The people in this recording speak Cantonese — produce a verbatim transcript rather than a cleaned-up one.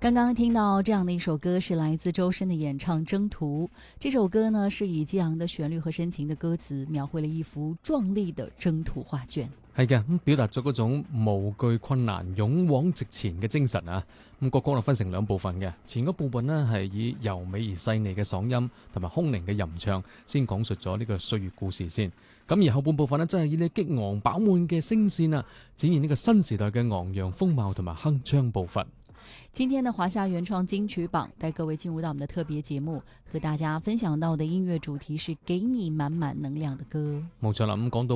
刚刚听到这样的一首歌，是来自周深的演唱《征途》。这首歌呢，是以激昂的旋律和深情的歌詞，描繪了一幅壯麗的征途畫卷。 係嘅，咁表達咗嗰種無懼困難、勇往直前嘅精神啊！咁歌曲就分成兩部分嘅，前嗰部分呢係以柔美而細膩嘅嗓音同埋空靈嘅吟唱，先講述咗呢個歲月故事先。咁而後半部分呢，真係以你激昂飽滿嘅聲線啊，展現呢個新時代嘅昂揚風貌同埋鏗鏘步伐。 今天的華夏原創金曲榜帶各位進入到我們的特別節目，和大家分享到的音樂主題是給你滿滿能量的歌。 冇錯啦，咁講到